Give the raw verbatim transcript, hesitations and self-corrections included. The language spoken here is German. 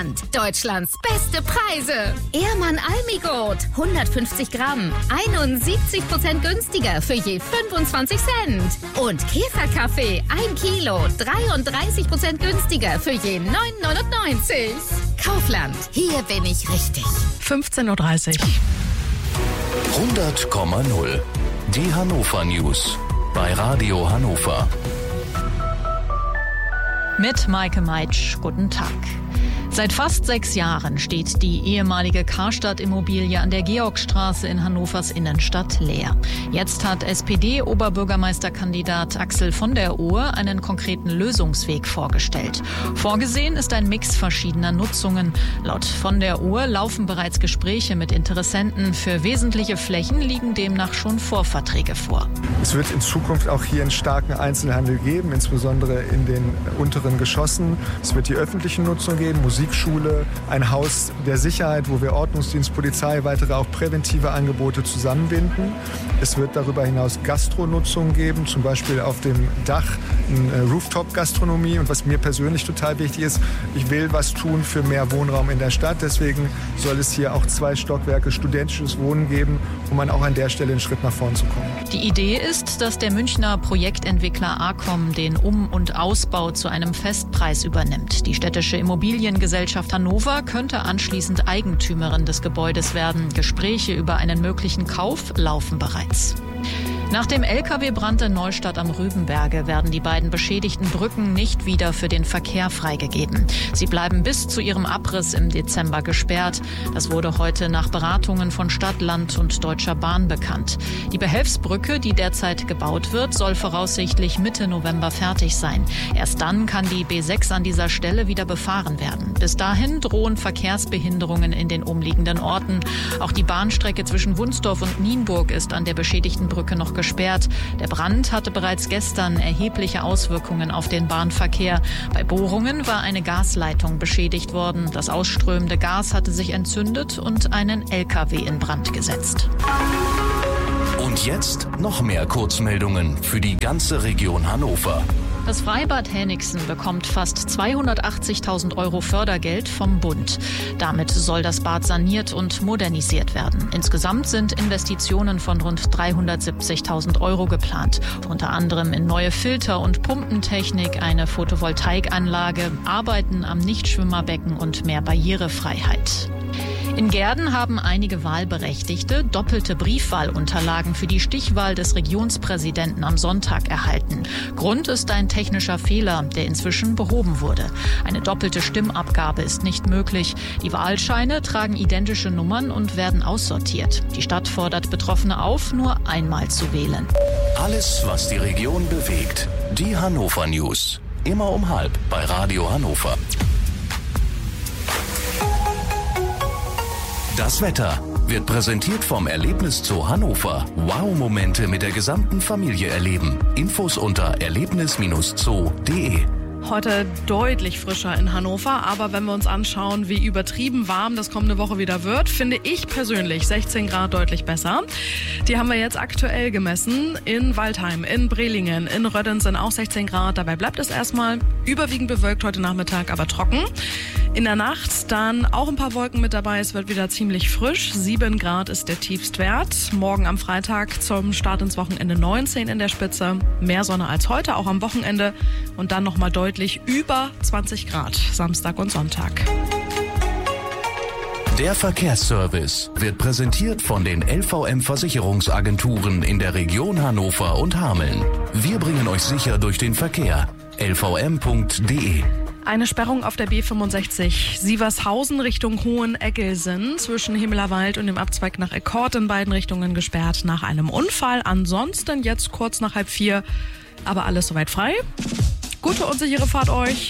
Kaufland. Deutschlands beste Preise. Ehrmann Almigurt. hundertfünfzig Gramm. einundsiebzig Prozent günstiger für je fünfundzwanzig Cent. Und Käferkaffee. ein Kilo. dreiunddreißig Prozent günstiger für je neun neunundneunzig. Kaufland. Hier bin ich richtig. fünfzehn Uhr dreißig. hundert Komma null. Die Hannover News. Bei Radio Hannover. Mit Maike Meitsch, guten Tag. Seit fast sechs Jahren steht die ehemalige Karstadt-Immobilie an der Georgstraße in Hannovers Innenstadt leer. Jetzt hat S P D-Oberbürgermeisterkandidat Axel von der Ohe einen konkreten Lösungsweg vorgestellt. Vorgesehen ist ein Mix verschiedener Nutzungen. Laut von der Ohe laufen bereits Gespräche mit Interessenten. Für wesentliche Flächen liegen demnach schon Vorverträge vor. Es wird in Zukunft auch hier einen starken Einzelhandel geben, insbesondere in den unteren Geschossen. Es wird die öffentliche Nutzung geben, Musikschule, ein Haus der Sicherheit, wo wir Ordnungsdienst, Polizei, weitere auch präventive Angebote zusammenbinden. Es wird darüber hinaus Gastronutzung geben, zum Beispiel auf dem Dach eine Rooftop-Gastronomie. Und was mir persönlich total wichtig ist, ich will was tun für mehr Wohnraum in der Stadt. Deswegen soll es hier auch zwei Stockwerke studentisches Wohnen geben, um man auch an der Stelle einen Schritt nach vorn zu kommen. Die Idee ist, dass der Münchner Projektentwickler Acom den Um- und Ausbau zu einem Festpreis übernimmt. Die städtische Immobiliengesellschaft Hannover könnte anschließend Eigentümerin des Gebäudes werden. Gespräche über einen möglichen Kauf laufen bereits. Nach dem L K W-Brand in Neustadt am Rübenberge werden die beiden beschädigten Brücken nicht wieder für den Verkehr freigegeben. Sie bleiben bis zu ihrem Abriss im Dezember gesperrt. Das wurde heute nach Beratungen von Stadt, Land und Deutscher Bahn bekannt. Die Behelfsbrücke, die derzeit gebaut wird, soll voraussichtlich Mitte November fertig sein. Erst dann kann die B sechs an dieser Stelle wieder befahren werden. Bis dahin drohen Verkehrsbehinderungen in den umliegenden Orten. Auch die Bahnstrecke zwischen Wunsdorf und Nienburg ist an der beschädigten Brücke noch gesperrt. gesperrt. Der Brand hatte bereits gestern erhebliche Auswirkungen auf den Bahnverkehr. Bei Bohrungen war eine Gasleitung beschädigt worden. Das ausströmende Gas hatte sich entzündet und einen L K W in Brand gesetzt. Und jetzt noch mehr Kurzmeldungen für die ganze Region Hannover. Das Freibad Henigsen bekommt fast zweihundertachtzigtausend Euro Fördergeld vom Bund. Damit soll das Bad saniert und modernisiert werden. Insgesamt sind Investitionen von rund dreihundertsiebzigtausend Euro geplant. Unter anderem in neue Filter- und Pumpentechnik, eine Photovoltaikanlage, Arbeiten am Nichtschwimmerbecken und mehr Barrierefreiheit. In Gehrden haben einige Wahlberechtigte doppelte Briefwahlunterlagen für die Stichwahl des Regionspräsidenten am Sonntag erhalten. Grund ist ein technischer Fehler, der inzwischen behoben wurde. Eine doppelte Stimmabgabe ist nicht möglich. Die Wahlscheine tragen identische Nummern und werden aussortiert. Die Stadt fordert Betroffene auf, nur einmal zu wählen. Alles, was die Region bewegt. Die Hannover News. Immer um halb bei Radio Hannover. Das Wetter wird präsentiert vom Erlebniszoo Hannover. Wow-Momente mit der gesamten Familie erleben. Infos unter erlebnis Bindestrich zoo punkt de. Heute deutlich frischer in Hannover, aber wenn wir uns anschauen, wie übertrieben warm das kommende Woche wieder wird, finde ich persönlich sechzehn Grad deutlich besser. Die haben wir jetzt aktuell gemessen in Waldheim, in Brelingen, in Rödden sind auch sechzehn Grad. Dabei bleibt es erstmal überwiegend bewölkt heute Nachmittag, aber trocken. In der Nacht dann auch ein paar Wolken mit dabei. Es wird wieder ziemlich frisch. sieben Grad ist der Tiefstwert. Morgen am Freitag zum Start ins Wochenende neunzehn in der Spitze. Mehr Sonne als heute, auch am Wochenende. Und dann nochmal deutlich über zwanzig Grad. Samstag und Sonntag. Der Verkehrsservice wird präsentiert von den L V M-Versicherungsagenturen in der Region Hannover und Hameln. Wir bringen euch sicher durch den Verkehr. l v m punkt de. Eine Sperrung auf der B fünfundsechzig Sievershausen Richtung Hoheneggelsen zwischen Himmelerwald und dem Abzweig nach Ekkord in beiden Richtungen gesperrt nach einem Unfall. Ansonsten jetzt kurz nach halb vier, aber alles soweit frei. Gute und sichere Fahrt euch.